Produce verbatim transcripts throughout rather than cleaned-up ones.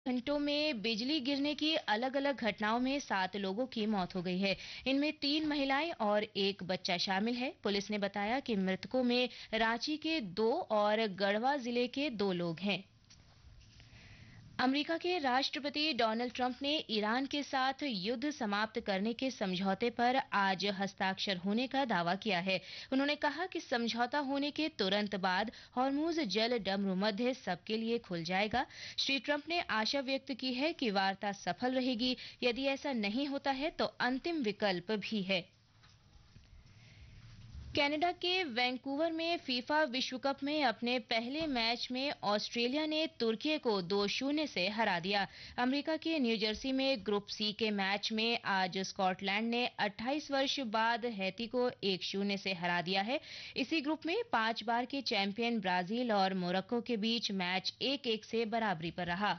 घंटों में बिजली गिरने की अलग-अलग घटनाओं में सात लोगों की मौत हो गई है। इनमें तीन महिलाएं और एक बच्चा शामिल है। पुलिस ने बताया कि मृतकों में रांची के दो और गढ़वा जिले के दो लोग हैं। अमेरिका के राष्ट्रपति डोनाल्ड ट्रंप ने ईरान के साथ युद्ध समाप्त करने के समझौते पर आज हस्ताक्षर होने का दावा किया है। उन्होंने कहा कि समझौता होने के तुरंत बाद हॉर्मुज जल डमरूमध्य सबके लिए खुल जाएगा। श्री ट्रंप ने आशा व्यक्त की है कि वार्ता सफल रहेगी। यदि ऐसा नहीं होता है तो अंतिम विकल्प भी है। कनाडा के वैंकूवर में फीफा विश्व कप में अपने पहले मैच में ऑस्ट्रेलिया ने तुर्की को दो शून्य से हरा दिया। अमेरिका के न्यू जर्सी में ग्रुप सी के मैच में आज स्कॉटलैंड ने अट्ठाईस वर्ष बाद हैती को एक शून्य से हरा दिया है। इसी ग्रुप में पांच बार के चैंपियन ब्राजील और मोरक्को के बीच मैच एक एक से बराबरी पर रहा।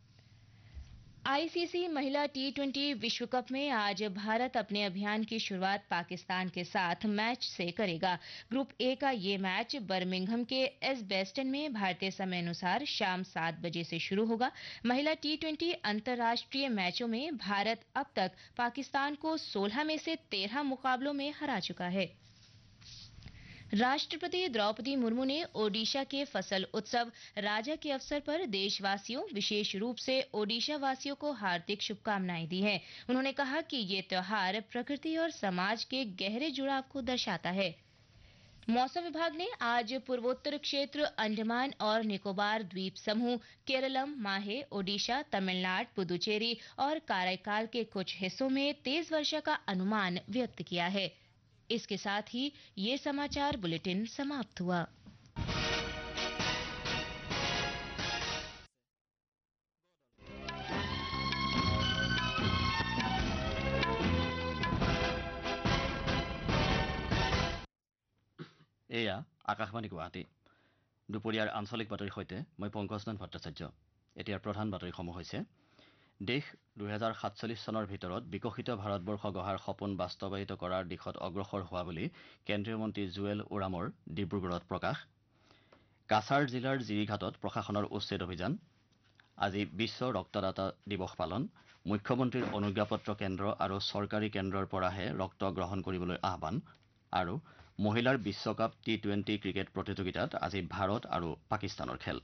आईसीसी महिला टी ट्वेंटी विश्व कप में आज भारत अपने अभियान की शुरुआत पाकिस्तान के साथ मैच से करेगा। ग्रुप ए का ये मैच बर्मिंघम के एजबेस्टन में भारतीय समय अनुसार शाम सात बजे से शुरू होगा। महिला टी ट्वेंटी अंतर्राष्ट्रीय मैचों में भारत अब तक पाकिस्तान को सोलह में से तेरह मुकाबलों में हरा चुका है। राष्ट्रपति द्रौपदी मुर्मू ने ओडिशा के फसल उत्सव राजा के अवसर पर देशवासियों, विशेष रूप से ओडिशा वासियों को हार्दिक शुभकामनाएं दी हैं। उन्होंने कहा कि ये त्योहार प्रकृति और समाज के गहरे जुड़ाव को दर्शाता है। मौसम विभाग ने आज पूर्वोत्तर क्षेत्र, अंडमान और निकोबार द्वीप समूह, केरलम, माहे, ओडिशा, तमिलनाडु, पुदुचेरी और काराइकाल के कुछ हिस्सों में तेज वर्षा का अनुमान व्यक्त किया है। इसके साथ ही ये समाचार बुलेटिन समाप्त हुआ। এয়া আকাশবাণী গুৱাহাটী। দুপৰীয়াৰ আঞ্চলিক বাতৰিৰ সৈতে মই পংকজনন ভট্টাচাৰ্য। এতিয়াৰ প্ৰধান বাতৰিসমূহ হৈছে দেশ দুহেজাৰ সাতচল্লিছ চনৰ ভিতৰত বিকশিত ভাৰতবৰ্ষ গঢ়াৰ সপোন বাস্তৱায়িত কৰাৰ দিশত অগ্ৰসৰ হোৱা বুলি কেন্দ্ৰীয় মন্ত্ৰী জুৱেল ওৰামৰ ডিব্ৰুগড়ত প্ৰকাশ। কাছাৰ জিলাৰ জিৰিঘাটত প্ৰশাসনৰ উচ্ছেদ অভিযান। আজি বিশ্ব ৰক্তদাতা দিৱস পালন। মুখ্যমন্ত্ৰীৰ অনুজ্ঞাপত্ৰ কেন্দ্ৰ আৰু চৰকাৰী কেন্দ্ৰৰ পৰাহে ৰক্ত গ্ৰহণ কৰিবলৈ আহ্বান। আৰু মহিলাৰ বিশ্বকাপ টি টুৱেণ্টি ক্ৰিকেট প্ৰতিযোগিতাত আজি ভাৰত আৰু পাকিস্তানৰ খেল।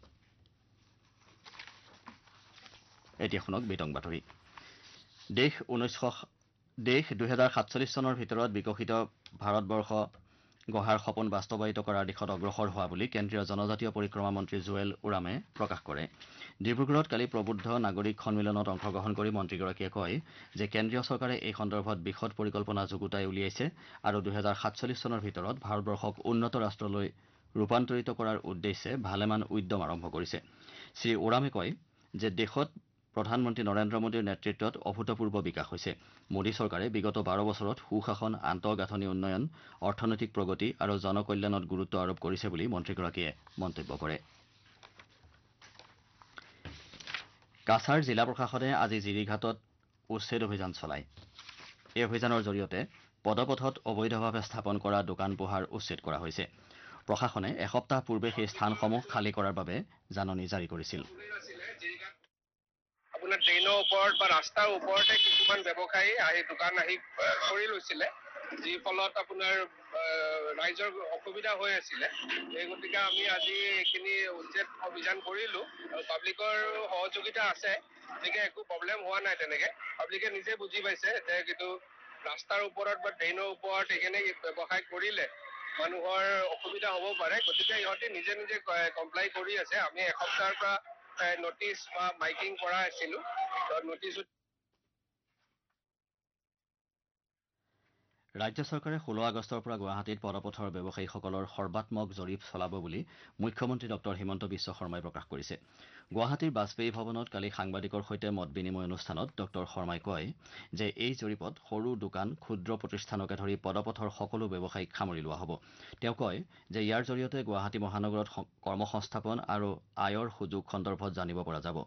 এতিয়া শুনক বিতং বাতৰি। দেশ ঊনৈছশ দেশ দুহেজাৰ সাতচল্লিছ চনৰ ভিতৰত বিকশিত ভাৰতবৰ্ষ গঢ়াৰ সপোন বাস্তৱায়িত কৰাৰ দিশত অগ্ৰসৰ হোৱা বুলি কেন্দ্ৰীয় জনজাতীয় পৰিক্ৰমা মন্ত্ৰী জুৱেল ওৰামে প্ৰকাশ কৰে। ডিব্ৰুগড়ত কালি প্ৰবুদ্ধ নাগৰিক সন্মিলনত অংশগ্ৰহণ কৰি মন্ত্ৰীগৰাকীয়ে কয় যে কেন্দ্ৰীয় চৰকাৰে এই সন্দৰ্ভত বিশদ পৰিকল্পনা যুগুতাই উলিয়াইছে আৰু দুহেজাৰ সাতচল্লিছ চনৰ ভিতৰত ভাৰতবৰ্ষক উন্নত ৰাষ্ট্ৰলৈ ৰূপান্তৰিত কৰাৰ উদ্দেশ্যে ভালেমান উদ্যম আৰম্ভ কৰিছে। শ্ৰী ওৰামে কয় যে দেশত প্ৰধানমন্ত্ৰী নৰেন্দ্ৰ মোদীৰ নেতৃত্বত অভূতপূৰ্ব বিকাশ হৈছে। মোদী চৰকাৰে বিগত বাৰ বছৰত সুশাসন, আন্তঃগাঁথনি উন্নয়ন, অৰ্থনৈতিক প্ৰগতি আৰু জনকল্যাণত গুৰুত্ব আৰোপ কৰিছে বুলি মন্ত্ৰীগৰাকীয়ে মন্তব্য কৰে। কাছাৰ জিলা প্ৰশাসনে আজি জিৰিঘাটত উচ্ছেদ অভিযান চলায়। এই অভিযানৰ জৰিয়তে পদপথত অবৈধভাৱে স্থাপন কৰা দোকান পোহাৰ উচ্ছেদ কৰা হৈছে। প্ৰশাসনে এসপ্তাহ পূৰ্বে সেই স্থানসমূহ খালী কৰাৰ বাবে জাননী জাৰি কৰিছিল। আপোনাৰ ট্ৰেইনৰ ওপৰত বা ৰাস্তাৰ ওপৰতে কিছুমান ব্যৱসায়ী আহি দোকান আহি কৰি লৈছিলে, যি ফলত আপোনাৰ ৰাইজৰ অসুবিধা হৈ আছিলে। এই গতিকে আমি আজি এইখিনি উচ্ছেদ অভিযান কৰিলো আৰু পাব্লিকৰ সহযোগিতা আছে, গতিকে একো প্ৰব্লেম হোৱা নাই। তেনেকে পাব্লিকে নিজে বুজি পাইছে যে কিন্তু ৰাস্তাৰ ওপৰত বা ট্ৰেইনৰ ওপৰত এইখিনি ব্যৱসায় কৰিলে মানুহৰ অসুবিধা হ'ব পাৰে। গতিকে ইহঁতে নিজে নিজে কমপ্লাই কৰি আছে। আমি এসপ্তাহৰ পৰা নটিচ বা মাইকিং কৰা আছিলো। নটিচ ৰাজ্য চৰকাৰে ষোল্ল আগষ্টৰ পৰা গুৱাহাটীত পদপথৰ ব্যৱসায়ীসকলৰ সৰ্বাত্মক জৰীপ চলাব বুলি মুখ্যমন্ত্ৰী ডঃ হিমন্ত বিশ্ব শৰ্মাই প্ৰকাশ কৰিছে। গুৱাহাটীৰ বাজপেয়ী ভৱনত কালি সাংবাদিকৰ সৈতে মত বিনিময় অনুষ্ঠানত ডঃ শৰ্মাই কয় যে এই জৰীপত সৰু দোকান, ক্ষুদ্ৰ প্ৰতিষ্ঠানকে ধৰি পদপথৰ সকলো ব্যৱসায়ীক সামৰি লোৱা হ'ব। তেওঁ কয় যে ইয়াৰ জৰিয়তে গুৱাহাটী মহানগৰত কৰ্মসংস্থাপন আৰু আয়ৰ সুযোগ সন্দৰ্ভত জানিব পৰা যাব।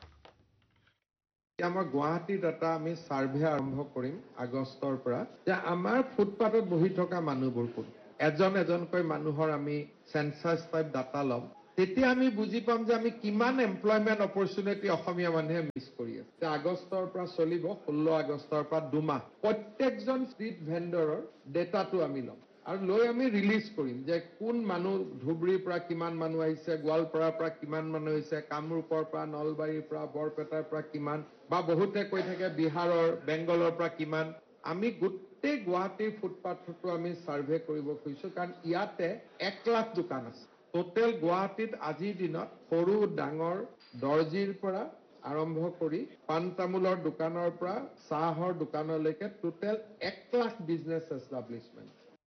আমাৰ গুৱাহাটীত এটা আমি সাৰ্ভে আৰম্ভ কৰিম আগষ্টৰ পৰা, যে আমাৰ ফুটপাথত বহি থকা মানুহবোৰ কোন। এজন এজনকৈ মানুহৰ আমি সেন্সাস টাইপ ডাটা ল'ম তেতিয়া আমি বুজি পাম যে আমি কিমান এমপ্লয়মেণ্ট অপৰচুনিটি অসমীয়া মানুহে মিছ কৰি আছে। আগষ্টৰ পৰা চলিব, ষোল্ল আগষ্টৰ পৰা দুমাহ প্ৰত্যেকজন ষ্ট্ৰীট ভেণ্ডৰৰ ডেটাটো আমি ল'ম আৰু লৈ আমি ৰিলিজ কৰিম যে কোন মানুহ ধুবুৰীৰ পৰা কিমান মানুহ আহিছে, গোৱালপাৰাৰ পৰা কিমান মানুহ আহিছে, কামৰূপৰ পৰা, নলবাৰীৰ পৰা, বৰপেটাৰ পৰা কিমান, বা বহুতে কৈ থাকে বিহাৰৰ, বেংগলৰ পৰা কিমান। আমি গোটেই গুৱাহাটীৰ ফুটপাথটো আমি ছাৰ্ভে কৰিব খুজিছো, কাৰণ ইয়াতে এক লাখ দোকান আছে। টোটেল গুৱাহাটীত আজিৰ দিনত সৰু ডাঙৰ দৰ্জিৰ পৰা আৰম্ভ কৰি পাণ তামোলৰ দোকানৰ পৰা চাহৰ দোকানলৈকে টোটেল এক লাখ বিজনেছ এষ্টাব্লিছমেণ্ট।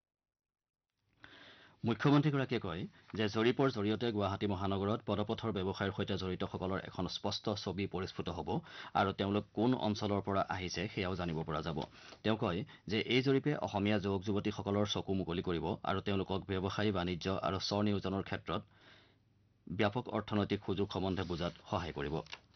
মুখ্যমন্ত্ৰীগৰাকীয়ে কয় যে জৰীপৰ জৰিয়তে গুৱাহাটী মহানগৰত পদপথৰ ব্যৱসায়ৰ সৈতে জড়িতসকলৰ এখন স্পষ্ট ছবি পৰিস্ফুট হ'ব আৰু তেওঁলোক কোন অঞ্চলৰ পৰা আহিছে সেয়াও জানিব পৰা যাব। তেওঁ কয় যে এই জৰীপে অসমীয়া যুৱক যুৱতীসকলৰ চকু মুকলি কৰিব আৰু তেওঁলোকক ব্যৱসায়ী বাণিজ্য আৰু স্বনিয়োজনৰ ক্ষেত্ৰত ব্যাপক অৰ্থনৈতিক সুযোগ সম্বন্ধে বুজাত সহায় কৰিব।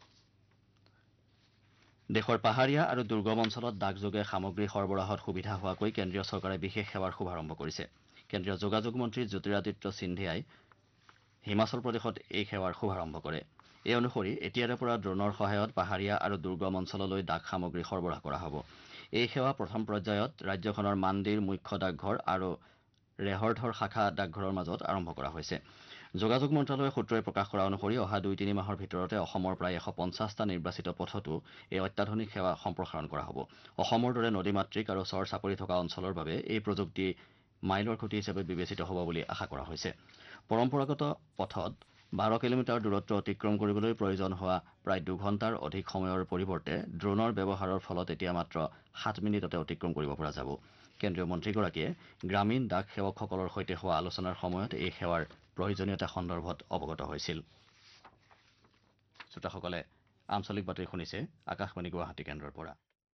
দেশৰ পাহাৰীয়া আৰু দুৰ্গম অঞ্চলত ডাকযোগে সামগ্ৰী সৰবৰাহত সুবিধা হোৱাকৈ কেন্দ্ৰীয় চৰকাৰে বিশেষ সেৱাৰ শুভাৰম্ভ কৰিছে। কেন্দ্ৰীয় যোগাযোগ মন্ত্ৰী জ্যোতিৰাদিত্য সিন্ধিয়াই হিমাচল প্ৰদেশত এই সেৱাৰ শুভাৰম্ভ কৰে। এই অনুসৰি এতিয়াৰে পৰা ড্ৰোনৰ সহায়ত পাহাৰীয়া আৰু দুৰ্গম অঞ্চললৈ ডাক সামগ্ৰী সৰবৰাহ কৰা হ'ব। এই সেৱা প্ৰথম পৰ্যায়ত ৰাজ্যখনৰ মাণ্ডিৰ মুখ্য ডাকঘৰ আৰু ৰেহৰধৰ শাখা ডাকঘৰৰ মাজত আৰম্ভ কৰা হৈছে। যোগাযোগ মন্ত্ৰালয়ৰ সূত্ৰই প্ৰকাশ কৰা অনুসৰি অহা দুই তিনি মাহৰ ভিতৰতে অসমৰ প্ৰায় এশ পঞ্চাছটা নিৰ্বাচিত পথতো এই অত্যাধুনিক সেৱা সম্প্ৰসাৰণ কৰা হ'ব। অসমৰ দৰে নদীমাতৃক আৰু চৰ চাপৰি থকা অঞ্চলৰ বাবে এই প্ৰযুক্তি মাইলৰ খুঁটি হিচাপে বিবেচিত হ'ব বুলি আশা কৰা হৈছে। পৰম্পৰাগত পথত বাৰ কিলোমিটাৰ দূৰত্ব অতিক্ৰম কৰিবলৈ প্ৰয়োজন হোৱা প্ৰায় দুঘণ্টাৰ অধিক সময়ৰ পৰিৱৰ্তে ড্ৰোনৰ ব্যৱহাৰৰ ফলত এতিয়া মাত্ৰ সাত মিনিটতে অতিক্ৰম কৰিব পৰা যাব। কেন্দ্ৰীয় মন্ত্ৰীগৰাকীয়ে গ্ৰামীণ ডাক সেৱকসকলৰ সৈতে হোৱা আলোচনাৰ সময়ত এই সেৱাৰ প্ৰয়োজনীয়তা সন্দৰ্ভত অৱগত হৈছিল। শ্ৰোতাসকলে আঞ্চলিক বাতৰি শুনিছে আকাশবাণী গুৱাহাটী কেন্দ্ৰৰ পৰা।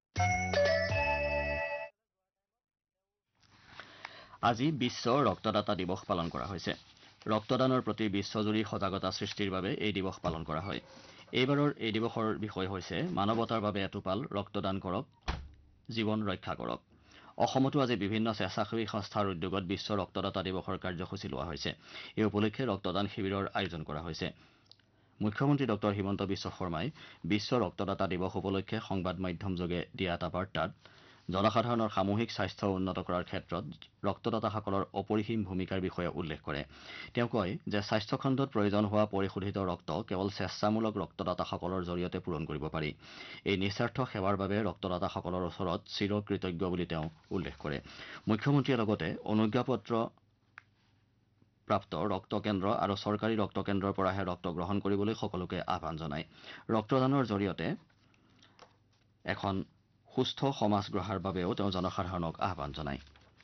আজি বিশ্ব ৰক্তদাতা দিৱস পালন কৰা হৈছে। ৰক্তদানৰ প্ৰতি বিশ্বজুৰি সজাগতা সৃষ্টিৰ বাবে এই দিৱস পালন কৰা হয়। এইবাৰৰ এই দিৱসৰ বিষয় হৈছে মানৱতাৰ বাবে এটোপাল ৰক্তদান কৰক, জীৱন ৰক্ষা কৰক। অসমতো আজি বিভিন্ন স্বেচ্ছাসেৱী সংস্থাৰ উদ্যোগত বিশ্ব ৰক্তদাতা দিৱসৰ কাৰ্যসূচী লোৱা হৈছে। এই উপলক্ষে ৰক্তদান শিবিৰৰ আয়োজন কৰা হৈছে। মুখ্যমন্ত্ৰী ডঃ হিমন্ত বিশ্ব শৰ্মাই বিশ্ব ৰক্তদাতা দিৱস উপলক্ষে সংবাদ মাধ্যমযোগে দিয়া এটা বাৰ্তাত জনসাধাৰণৰ সামূহিক স্বাস্থ্য উন্নত কৰাৰ ক্ষেত্ৰত ৰক্তদাতাসকলৰ অপৰিসীম ভূমিকাৰ বিষয়ে উল্লেখ কৰে। তেওঁ কয় যে স্বাস্থ্য খণ্ডত প্ৰয়োজন হোৱা পৰিশোধিত ৰক্ত কেৱল স্বেচ্ছামূলক ৰক্তদাতাসকলৰ জৰিয়তে পূৰণ কৰিব পাৰি। এই নিস্বাৰ্থ সেৱাৰ বাবে ৰক্তদাতাসকলৰ ওচৰত চিৰকৃতজ্ঞ বুলি তেওঁ উল্লেখ কৰে। মুখ্যমন্ত্ৰীয়ে লগতে অনুজ্ঞাপত্ৰ প্ৰাপ্ত ৰক্তকেন্দ্ৰ আৰু চৰকাৰী ৰক্তকেন্দ্ৰৰ পৰাহে ৰক্ত গ্ৰহণ কৰিবলৈ সকলোকে আহ্বান জনায়। ৰক্তদানৰ জৰিয়তে এখন সুস্থ সমাজ গঢ়াৰ বাবেও তেওঁ জনসাধাৰণক আহ্বান জনায়।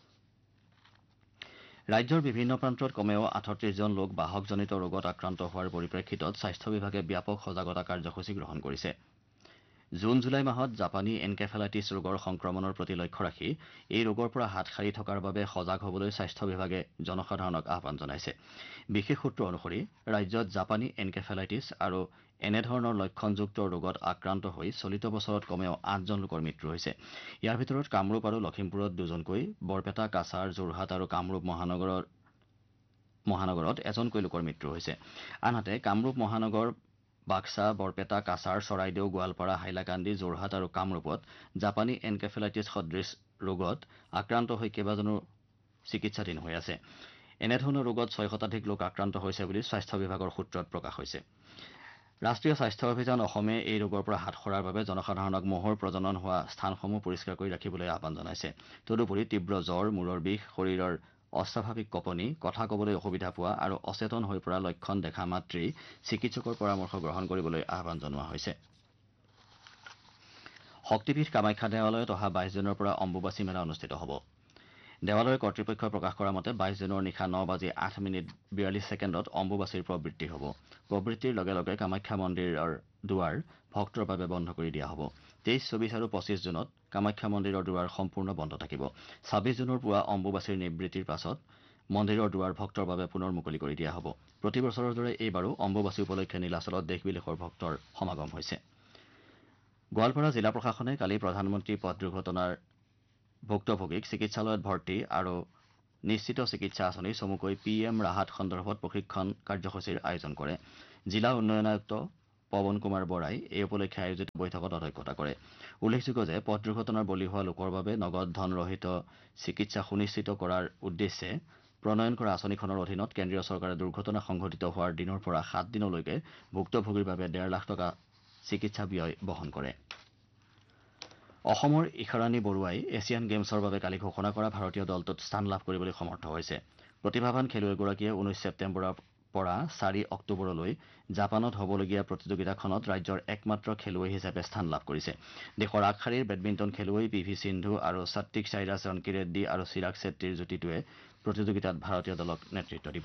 ৰাজ্যৰ বিভিন্ন প্ৰান্তত কমেও আঠত্ৰিশ জন লোক বাহকজনিত ৰোগত আক্ৰান্ত হোৱাৰ পৰিপ্ৰেক্ষিতত স্বাস্থ্য বিভাগে ব্যাপক সজাগতা কাৰ্যসূচী গ্ৰহণ কৰিছে। জুন জুলাই মাহত জাপানী এনকেফেলাইটিছ ৰোগৰ সংক্ৰমণৰ প্ৰতি লক্ষ্য ৰাখি এই ৰোগৰ পৰা হাত সাৰি থকাৰ বাবে সজাগ হ'বলৈ স্বাস্থ্য বিভাগে জনসাধাৰণক আহ্বান জনাইছে। বিশেষ সূত্ৰ অনুসৰি ৰাজ্যত জাপানী এনকেফেলাইটিছ আৰু এনেধৰণৰ লক্ষণযুক্ত ৰোগত আক্ৰান্ত হৈ চলিত বছৰত কমেও আঠজন লোকৰ মৃত্যু হৈছে। ইয়াৰ ভিতৰত কামৰূপ আৰু লখিমপুৰত দুজনকৈ, বৰপেটা, কাছাৰ, যোৰহাট আৰু কামৰূপ মহানগৰৰ মহানগৰত এজনকৈ লোকৰ মৃত্যু হৈছে। আনহাতে কামৰূপ মহানগৰ, বাক্সা, বৰপেটা, কাছাৰ, চৰাইদেউ, গোৱালপাৰা, হাইলাকান্দি, যোৰহাট আৰু কামৰূপত জাপানী এনকেফেলাইটিছ সদৃশ ৰোগত আক্ৰান্ত হৈ কেইবাজনো চিকিৎসাধীন হৈ আছে। এনেধৰণৰ ৰোগত ছয় শতাধিক লোক আক্ৰান্ত হৈছে বুলি স্বাস্থ্য বিভাগৰ সূত্ৰত প্ৰকাশ হৈছে। ৰাষ্ট্ৰীয় স্বাস্থ্য অভিযান অসমে এই ৰোগৰ পৰা হাত সৰাৰ বাবে জনসাধাৰণক মহৰ প্ৰজনন হোৱা স্থানসমূহ পৰিষ্কাৰ কৰি ৰাখিবলৈ আহ্বান জনাইছে। তদুপৰি তীব্ৰ জ্বৰ, মূৰৰ বিষ, শৰীৰৰ অস্বাভাৱিক কঁপনি, কথা ক'বলৈ অসুবিধা পোৱা আৰু অচেতন হৈ পৰা লক্ষণ দেখা মাত্ৰেই চিকিৎসকৰ পৰামৰ্শ গ্ৰহণ কৰিবলৈ আহ্বান জনোৱা হৈছে। শক্তিপীঠ কামাখ্যা দেৱালয়ত অহা বাইছ জুনৰ পৰা অম্বুবাচী মেলা অনুষ্ঠিত হ'ব। দেৱালয়ৰ কৰ্তৃপক্ষই প্ৰকাশ কৰা মতে বাইছ জুনৰ নিশা ন বাজি আঠ মিনিট বিয়াল্লিছ ছেকেণ্ডত অম্বুবাচীৰ প্ৰবৃত্তি হ'ব। প্ৰবৃত্তিৰ লগে লগে কামাখ্যা মন্দিৰৰ দুৱাৰ ভক্তৰ বাবে বন্ধ কৰি দিয়া হ'ব। তেইছ, চৌবিছ আৰু পঁচিছ জুনত কামাখ্যা মন্দিৰৰ দুৱাৰ সম্পূৰ্ণ বন্ধ থাকিব। ছাব্বিছ জুনৰ পুৱা অম্বুবাচীৰ নিবৃত্তিৰ পাছত মন্দিৰৰ দুৱাৰ ভক্তৰ বাবে পুনৰ মুকলি কৰি দিয়া হ'ব। প্ৰতি বছৰৰ দৰে এইবাৰো অম্বুবাচী উপলক্ষে নীলাচলত দেশ বিদেশৰ ভক্তৰ সমাগম হৈছে। গোৱালপাৰা জিলা প্ৰশাসনে কালি প্ৰধানমন্ত্ৰী পথ দুৰ্ঘটনাৰ ভুক্তভোগীক চিকিৎসালয়ত ভৰ্তি আৰু নিশ্চিত চিকিৎসা আঁচনি চমুকৈ পি এম ৰাহাত সন্দৰ্ভত প্ৰশিক্ষণ কাৰ্যসূচীৰ আয়োজন কৰে জিলা উন্নয়ন আয়ুক্ত পৱন কুমাৰ বৰাই এই উপলক্ষে আয়োজিত বৈঠকত অধ্যক্ষতা কৰে উল্লেখযোগ্য যে পথ দুৰ্ঘটনাৰ বলি হোৱা লোকৰ বাবে নগদ ধনৰহিত চিকিৎসা সুনিশ্চিত কৰাৰ উদ্দেশ্যে প্ৰণয়ন কৰা আঁচনিখনৰ অধীনত কেন্দ্ৰীয় চৰকাৰে দুৰ্ঘটনা সংঘটিত হোৱাৰ দিনৰ পৰা সাত দিনলৈকে ভুক্তভোগীৰ বাবে ডেৰ লাখ টকা চিকিৎসা ব্যয় বহন কৰে অসমৰ ইশৰাণী বৰুৱাই এছিয়ান গেমছৰ বাবে কালি ঘোষণা কৰা ভাৰতীয় দলটোত স্থান লাভ কৰিবলৈ সমৰ্থ হৈছে প্ৰতিভাৱান খেলুৱৈগৰাকীয়ে ঊনৈশ ছেপ্টেম্বৰৰ পৰা চাৰি অক্টোবৰলৈ জাপানত হ'বলগীয়া প্ৰতিযোগিতাখনত ৰাজ্যৰ একমাত্ৰ খেলুৱৈ হিচাপে স্থান লাভ কৰিছে দেশৰ আগশাৰীৰ বেডমিণ্টন খেলুৱৈ পি ভি সিন্ধু আৰু সাত্বিক সাইৰাজ ৰনকিৰেড্ডী আৰু চিৰাগ ছেট্টীৰ যুটিটোৱে প্ৰতিযোগিতাত ভাৰতীয় দলক নেতৃত্ব দিব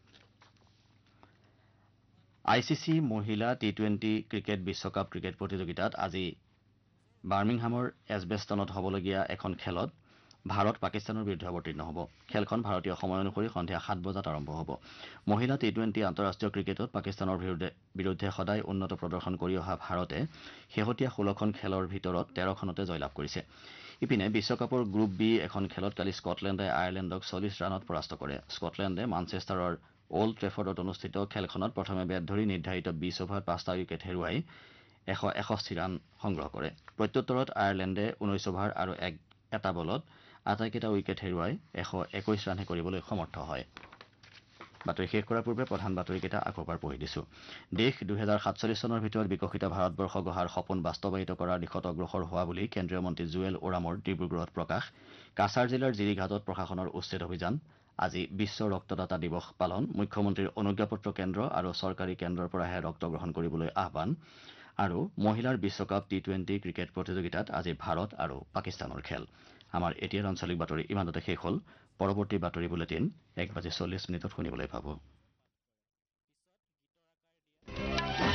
আই চি চি মহিলা টি টুৱেণ্টি ক্ৰিকেট বিশ্বকাপ ক্ৰিকেট প্ৰতিযোগিতাত আজি বাৰ্মিংহামৰ এজবেষ্টনত হ'বলগীয়া এখন খেলত ভাৰত পাকিস্তানৰ বিৰুদ্ধে অৱতীৰ্ণ হ'ব খেলখন ভাৰতীয় সময় অনুসৰি সন্ধিয়া সাত বজাত আৰম্ভ হ'ব মহিলা টি টুৱেণ্টি আন্তঃৰাষ্ট্ৰীয় ক্ৰিকেটত পাকিস্তানৰ বিৰুদ্ধে সদায় উন্নত প্ৰদৰ্শন কৰি অহা ভাৰতে শেহতীয়া ষোল্লখন খেলৰ ভিতৰত তেৰখনতে জয়লাভ কৰিছে ইপিনে বিশ্বকাপৰ গ্ৰুপ বি এখন খেলত কালি স্কটলেণ্ডে আয়াৰলেণ্ডক চল্লিছ ৰানত পৰাস্ত কৰে স্কটলেণ্ডে মানচেষ্টাৰৰ অল্ড ট্ৰেফৰ্ডত অনুষ্ঠিত খেলখনত প্ৰথমে বেট ধৰি নিৰ্ধাৰিত বিছ অভাৰত পাঁচটা উইকেট হেৰুৱাই এশ এষষ্ঠি ৰান সংগ্ৰহ কৰে প্ৰত্যুত্তৰত আয়াৰলেণ্ডে ঊনৈছ অভাৰ আৰু এক এটা বলত আটাইকেইটা উইকেট হেৰুৱাই এশ একৈশ ৰানহে কৰিবলৈ সমৰ্থ হয় বাতৰি শেষ কৰাৰ পূৰ্বে প্ৰধান বাতৰিকেইটা আকৌ এবাৰ পঢ়ি দিছো দেশ দুহেজাৰ সাতচল্লিছ চনৰ ভিতৰত বিকশিত ভাৰতবৰ্ষ গঢ়াৰ সপোন বাস্তৱায়িত কৰাৰ দিশত অগ্ৰসৰ হোৱা বুলি কেন্দ্ৰীয় মন্ত্ৰী জুৱেল ওৰামৰ ডিব্ৰুগড়ত প্ৰকাশ কাছাৰ জিলাৰ জিৰিঘাটত প্ৰশাসনৰ উচ্ছেদ অভিযান আজি বিশ্ব ৰক্তদাতা দিৱস পালন মুখ্যমন্ত্ৰীৰ অনুজ্ঞাপত্ৰ কেন্দ্ৰ আৰু চৰকাৰী কেন্দ্ৰৰ পৰাহে ৰক্ত গ্ৰহণ কৰিবলৈ আহ্বান আৰু মহিলাৰ বিশ্বকাপ টি টুৱেণ্টি ক্ৰিকেট প্ৰতিযোগিতাত আজি ভাৰত আৰু পাকিস্তানৰ খেল আমাৰ এতিয়াৰ আঞ্চলিক বাতৰি ইমানতে শেষ হ'ল পৰৱৰ্তী বাতৰি বুলেটিন এক বাজি চল্লিছ মিনিটত শুনিবলৈ পাব